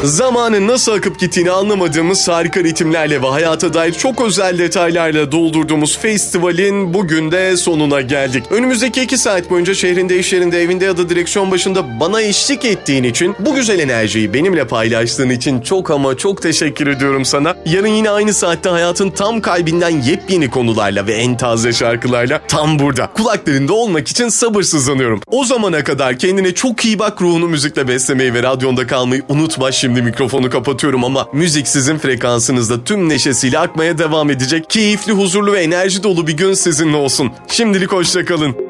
Zamanın nasıl akıp gittiğini anlamadığımız harika ritimlerle ve hayata dair çok özel detaylarla doldurduğumuz festivalin bugün de sonuna geldik. Önümüzdeki 2 saat boyunca şehrinde, iş yerinde, evinde ya da direksiyon başında bana eşlik ettiğin için, bu güzel enerjiyi benimle paylaştığın için çok ama çok teşekkür ediyorum sana. Yarın yine aynı saatte hayatın tam kalbinden yepyeni konularla ve en taze şarkılarla tam burada, kulaklarında olmak için sabırsızlanıyorum. O zamana kadar kendine çok iyi bak, ruhunu müzikle beslemeyi ve radyonda kalmayı unutma. Şimdi mikrofonu kapatıyorum ama müzik sizin frekansınızda tüm neşesiyle akmaya devam edecek. Keyifli, huzurlu ve enerji dolu bir gün sizinle olsun. Şimdilik hoşça kalın.